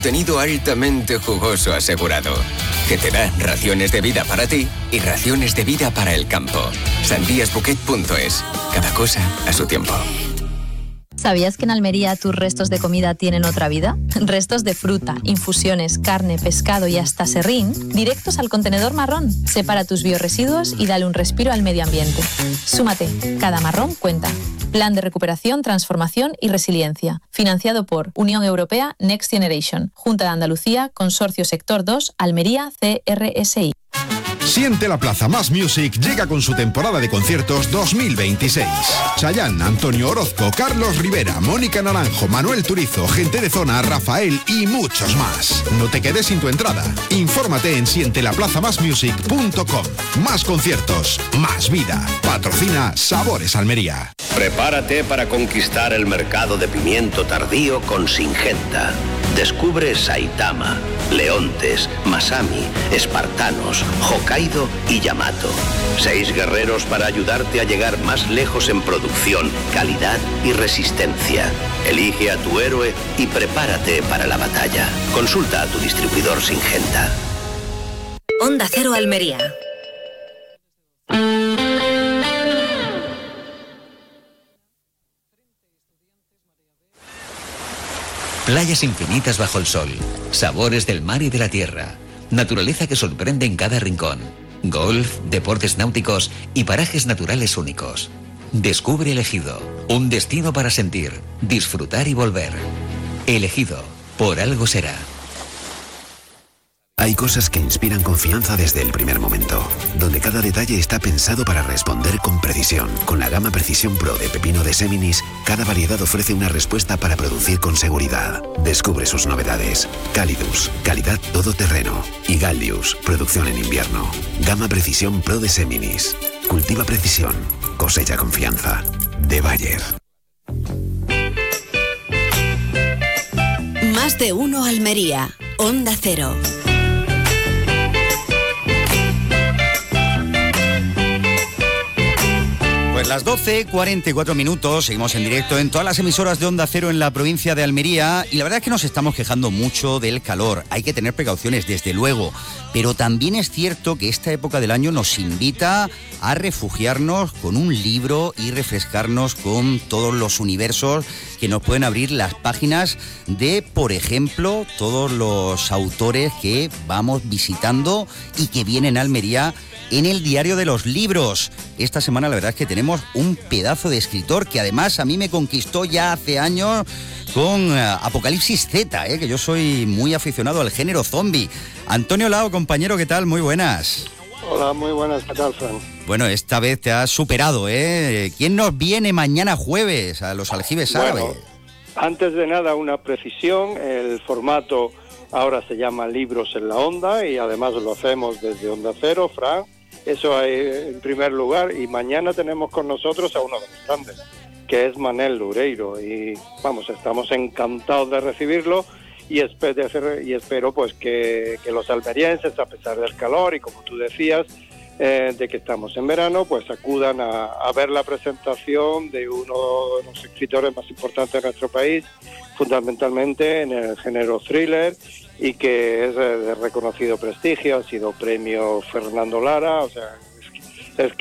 Contenido altamente jugoso asegurado, que te da raciones de vida para ti y raciones de vida para el campo. Sandíasbouquet.es. Cada cosa a su tiempo. ¿Sabías que en Almería tus restos de comida tienen otra vida? Restos de fruta, infusiones, carne, pescado y hasta serrín, directos al contenedor marrón. Separa tus biorresiduos y dale un respiro al medio ambiente. Súmate, cada marrón cuenta. Plan de recuperación, transformación y resiliencia. Financiado por Unión Europea Next Generation, Junta de Andalucía, Consorcio Sector 2, Almería, CRSI. Siente la Plaza Más Music llega con su temporada de conciertos 2026. Chayanne, Antonio Orozco, Carlos Rivera, Mónica Naranjo, Manuel Turizo, Gente de Zona, Rafael y muchos más. No te quedes sin tu entrada. Infórmate en sientelaplazamasmusic.com. Más conciertos, más vida. Patrocina Sabores Almería. Prepárate para conquistar el mercado de pimiento tardío con Singenta. Descubre Saitama, Leontes, Masami, Espartanos, Hokkaido y Yamato. 6 guerreros para ayudarte a llegar más lejos en producción, calidad y resistencia. Elige a tu héroe y prepárate para la batalla. Consulta a tu distribuidor Singenta. Onda Cero Almería. Playas infinitas bajo el sol, sabores del mar y de la tierra, naturaleza que sorprende en cada rincón, golf, deportes náuticos y parajes naturales únicos. Descubre El Ejido, un destino para sentir, disfrutar y volver. El Ejido, por algo será. Hay cosas que inspiran confianza desde el primer momento, donde cada detalle está pensado para responder con precisión. Con la gama Precisión Pro de pepino de Seminis, cada variedad ofrece una respuesta para producir con seguridad. Descubre sus novedades. Calidus, calidad todoterreno. Y Gallius, producción en invierno. Gama Precisión Pro de Seminis. Cultiva precisión, cosecha confianza. De Bayer. Más de uno Almería. Onda Cero. Pues las 12:44 minutos, seguimos en directo en todas las emisoras de Onda Cero en la provincia de Almería y la verdad es que nos estamos quejando mucho del calor. Hay que tener precauciones, desde luego, pero también es cierto que esta época del año nos invita a refugiarnos con un libro y refrescarnos con todos los universos que nos pueden abrir las páginas de, por ejemplo, todos los autores que vamos visitando y que vienen a Almería en el Diario de los Libros. Esta semana la verdad es que tenemos un pedazo de escritor que además a mí me conquistó ya hace años con Apocalipsis Z, que yo soy muy aficionado al género zombie. Antonio Lao, compañero, ¿qué tal? Muy buenas. Hola, muy buenas, ¿qué tal, Fran? Bueno, esta vez te has superado, ¿eh? ¿Quién nos viene mañana jueves a los Aljibes Árabes? Bueno, antes de nada, una precisión, el formato ahora se llama Libros en la Onda y además lo hacemos desde Onda Cero, Fran. Eso hay en primer lugar, y mañana tenemos con nosotros a uno de los grandes, que es Manel Loureiro, y vamos, estamos encantados de recibirlo y espero pues que los almerienses, a pesar del calor y como tú decías, de que estamos en verano, pues acudan a ver la presentación de uno de los escritores más importantes de nuestro país, fundamentalmente en el género thriller, y que es de reconocido prestigio, ha sido premio Fernando Lara, o sea, es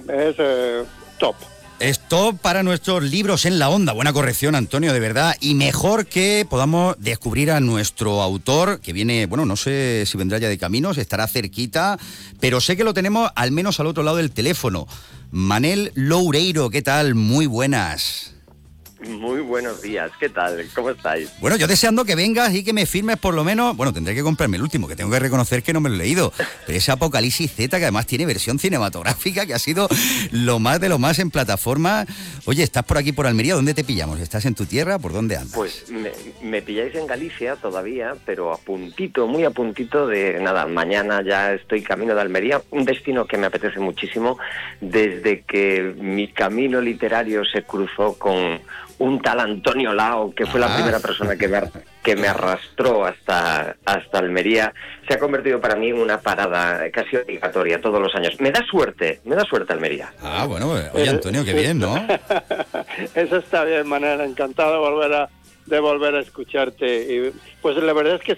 top. Es top para nuestros libros en la onda. Buena corrección, Antonio, de verdad. Y mejor que podamos descubrir a nuestro autor, que viene, bueno, no sé si vendrá ya de caminos, estará cerquita, pero sé que lo tenemos al menos al otro lado del teléfono. Manel Loureiro, ¿qué tal? Muy buenas. Muy buenos días, ¿qué tal? ¿Cómo estáis? Bueno, yo deseando que vengas y que me firmes por lo menos, bueno, tendré que comprarme el último, que tengo que reconocer que no me lo he leído, pero ese Apocalipsis Z, que además tiene versión cinematográfica, que ha sido lo más de lo más en plataforma. Oye, ¿estás por aquí por Almería? ¿Dónde te pillamos? ¿Estás en tu tierra? ¿Por dónde andas? Pues me pilláis en Galicia todavía, pero a puntito, muy a puntito de nada, mañana ya estoy camino de Almería, un destino que me apetece muchísimo desde que mi camino literario se cruzó con un tal Antonio Lao, que fue la primera persona que me arrastró hasta Almería. Se ha convertido para mí en una parada casi obligatoria todos los años. Me da suerte Almería. Ah, bueno, oye, Antonio, qué bien, ¿no? Eso está bien, Manel, encantado de volver de volver a escucharte. Y, pues la verdad es que